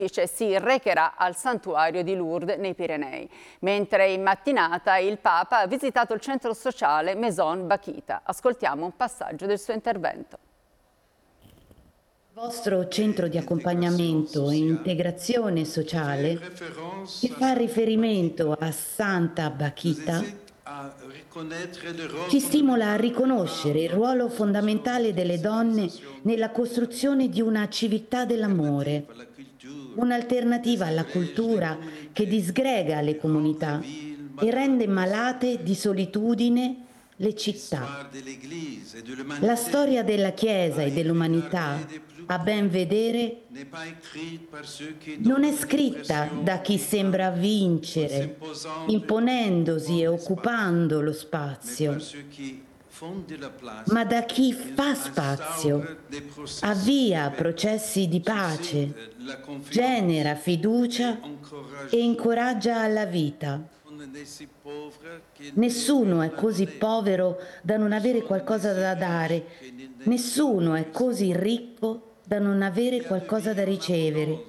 si recherà al santuario di Lourdes nei Pirenei, mentre in mattinata il Papa ha visitato il centro sociale Maison Bakhita. Ascoltiamo un passaggio del suo intervento. Il vostro centro di accompagnamento e integrazione sociale, che fa riferimento a Santa Bakhita, ci stimola a riconoscere il ruolo fondamentale delle donne nella costruzione di una civiltà dell'amore, un'alternativa alla cultura che disgrega le comunità e rende malate di solitudine le città. La storia della Chiesa e dell'umanità, a ben vedere, non è scritta da chi sembra vincere, imponendosi e occupando lo spazio, ma da chi fa spazio, avvia processi di pace, genera fiducia e incoraggia alla vita. Nessuno è così povero da non avere qualcosa da dare, nessuno è così ricco da non avere qualcosa da ricevere.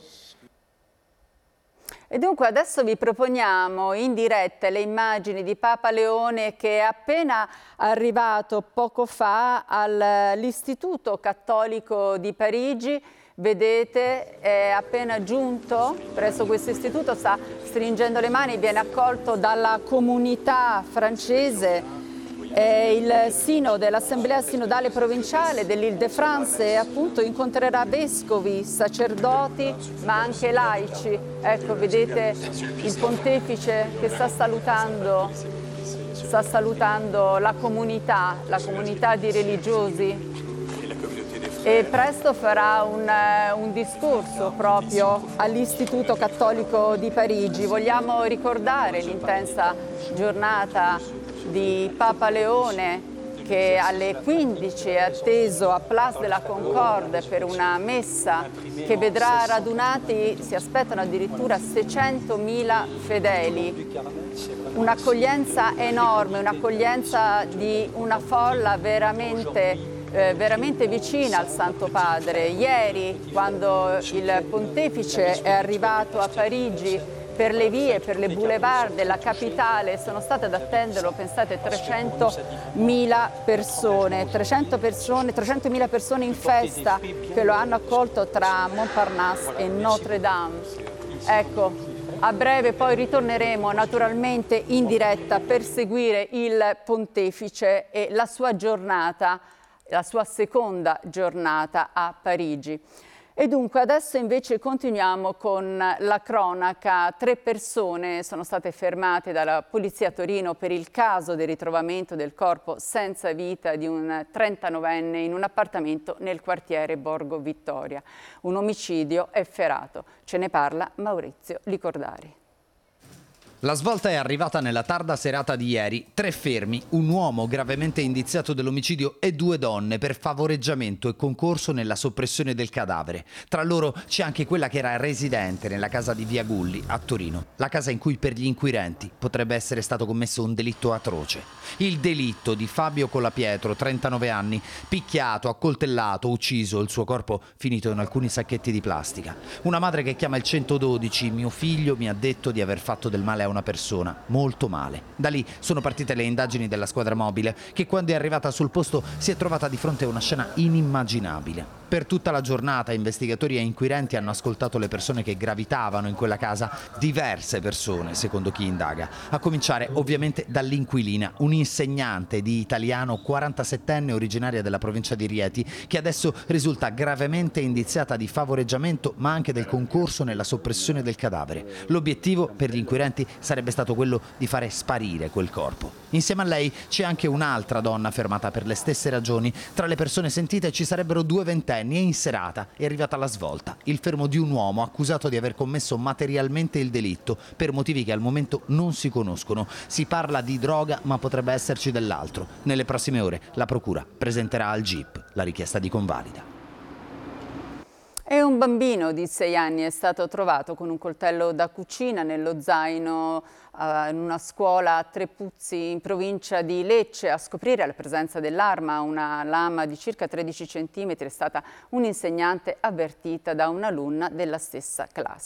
E dunque adesso vi proponiamo in diretta le immagini di Papa Leone, che è appena arrivato poco fa all'Istituto Cattolico di Parigi. Vedete, è appena giunto presso questo istituto, sta stringendo le mani, viene accolto dalla comunità francese. Il sino dell'Assemblea Sinodale Provinciale dell'Île-de-France e appunto incontrerà vescovi, sacerdoti ma anche laici. Ecco, vedete il pontefice che sta salutando la comunità di religiosi, e presto farà un discorso proprio all'Istituto Cattolico di Parigi. Vogliamo ricordare l'intensa giornata di Papa Leone, che alle 15 è atteso a Place de la Concorde per una messa che vedrà radunati, si aspettano addirittura 600.000 fedeli. Un'accoglienza enorme, un'accoglienza di una folla veramente vicina al Santo Padre. Ieri, quando il pontefice è arrivato a Parigi, per le vie, per le boulevard della capitale sono state ad attenderlo, pensate, 300.000 persone, 300.000 persone in festa che lo hanno accolto tra Montparnasse e Notre Dame. Ecco, a breve poi ritorneremo naturalmente in diretta per seguire il pontefice e la sua giornata, la sua seconda giornata a Parigi. E dunque adesso invece continuiamo con la cronaca. 3 persone sono state fermate dalla Polizia a Torino per il caso del ritrovamento del corpo senza vita di un 39enne in un appartamento nel quartiere Borgo Vittoria. Un omicidio efferato. Ce ne parla Maurizio Licordari. La svolta è arrivata nella tarda serata di ieri. 3 fermi, un uomo gravemente indiziato dell'omicidio e 2 donne per favoreggiamento e concorso nella soppressione del cadavere. Tra loro c'è anche quella che era residente nella casa di Via Gulli a Torino, la casa in cui per gli inquirenti potrebbe essere stato commesso un delitto atroce. Il delitto di Fabio Colapietro, 39 anni, picchiato, accoltellato, ucciso, il suo corpo finito in alcuni sacchetti di plastica. Una madre che chiama il 112, mio figlio mi ha detto di aver fatto del male a una persona, molto male. Da lì sono partite le indagini della squadra mobile che, quando è arrivata sul posto, si è trovata di fronte a una scena inimmaginabile. Per tutta la giornata investigatori e inquirenti hanno ascoltato le persone che gravitavano in quella casa, diverse persone secondo chi indaga, a cominciare ovviamente dall'inquilina, un'insegnante di italiano 47enne originaria della provincia di Rieti, che adesso risulta gravemente indiziata di favoreggiamento ma anche del concorso nella soppressione del cadavere. L'obiettivo per gli inquirenti sarebbe stato quello di fare sparire quel corpo. Insieme a lei c'è anche un'altra donna fermata per le stesse ragioni. Tra le persone sentite ci sarebbero 2 ventenni e in serata è arrivata la svolta, il fermo di un uomo accusato di aver commesso materialmente il delitto per motivi che al momento non si conoscono. Si parla di droga, ma potrebbe esserci dell'altro. Nelle prossime ore la procura presenterà al GIP la richiesta di convalida. E un bambino di 6 anni è stato trovato con un coltello da cucina nello zaino in una scuola a Trepuzzi, in provincia di Lecce. A scoprire la presenza dell'arma, una lama di circa 13 cm, è stata un'insegnante avvertita da un'alunna della stessa classe.